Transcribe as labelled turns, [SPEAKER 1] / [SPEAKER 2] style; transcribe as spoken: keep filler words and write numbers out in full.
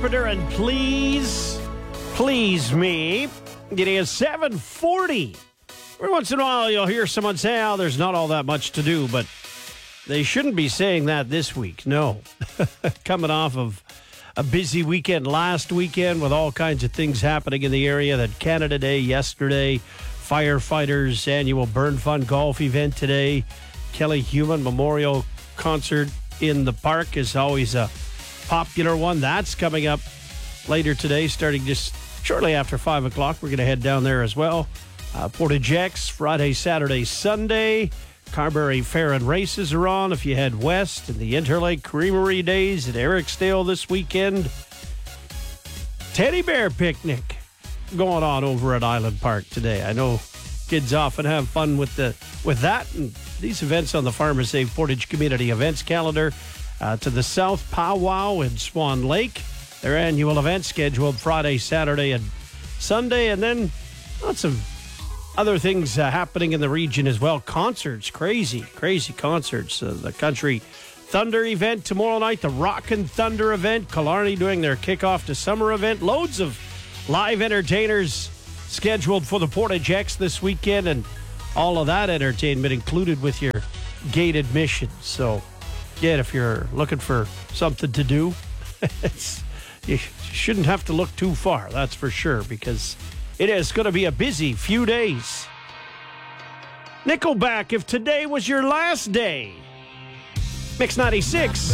[SPEAKER 1] And please, please me, it is seven forty. Every once in a while you'll hear someone say, oh, there's not all that much to do, but they shouldn't be saying that this week. No. Coming off of a busy weekend last weekend with all kinds of things happening in the area. That Canada Day yesterday, firefighters annual Burn Fun golf event today, Kelly Human Memorial Concert in the park is always a popular one. That's coming up later today, starting just shortly after five o'clock. We're going to head down there as well. Uh, Portage X, Friday, Saturday, Sunday. Carberry Fair and Races are on if you head west. And the Interlake Creamery Days at Ericsdale this weekend. Teddy Bear Picnic going on over at Island Park today. I know kids often have fun with the with that. And these events on the Farmers Save Portage Community Events calendar. Uh, to the South Powwow in Swan Lake. Their annual event scheduled Friday, Saturday, and Sunday. And then lots of other things uh, happening in the region as well. Concerts, crazy, crazy concerts. Uh, the Country Thunder event tomorrow night. The Rockin' Thunder event. Killarney doing their kickoff to summer event. Loads of live entertainers scheduled for the Portage X this weekend. And all of that entertainment included with your gate admission. So, yeah, if you're looking for something to do, it's, you shouldn't have to look too far, that's for sure, because it is going to be a busy few days. Nickelback, if today was your last day. Mix ninety-six.